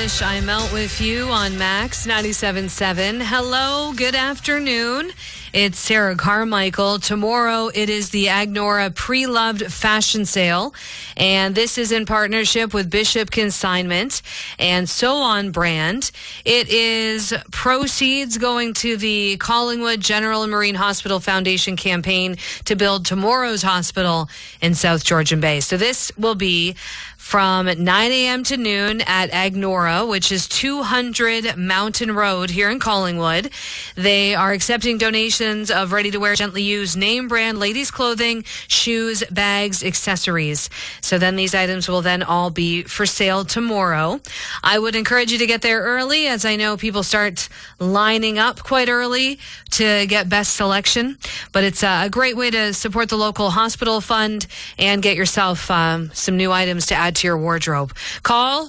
English. I'm Melt with you on Max 97.7. Hello, good afternoon. It's Sarah Carmichael. Tomorrow it is the Agnora Pre-Loved Fashion Sale, and this is in partnership with Bishop Consignment and So On Brand. It is proceeds going to the Collingwood General and Marine Hospital Foundation campaign to build tomorrow's hospital in South Georgian Bay. So this will be from 9 a.m. to noon at Agnora, which is 200 Mountain Road here in Collingwood. They are accepting donations of ready-to-wear, gently used name brand ladies' clothing, shoes, bags, accessories. So then these items will then all be for sale tomorrow. I would encourage you to get there early, as I know people start lining up quite early to get best selection. But it's a great way to support the local hospital fund and get yourself some new items to add to your wardrobe. Call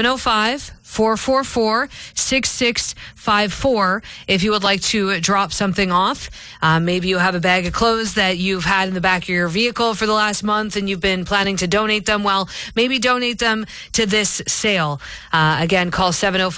705-444-6654 if you would like to drop something off. Maybe you have a bag of clothes that you've had in the back of your vehicle for the last month and you've been planning to donate them. Well, maybe donate them to this sale. Again, call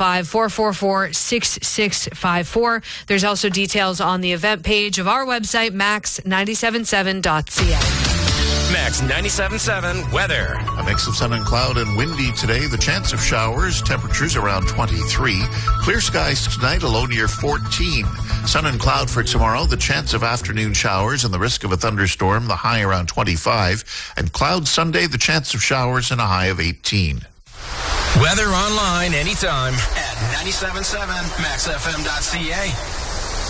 705-444-6654. There's also details on the event page of our website, max977.ca. Max 97.7 weather. A mix of sun and cloud and windy today. The chance of showers. Temperatures around 23. Clear skies tonight, a low near 14. Sun and cloud for tomorrow. The chance of afternoon showers and the risk of a thunderstorm. The high around 25. And cloud Sunday. The chance of showers and a high of 18. Weather online anytime at 97.7maxfm.ca.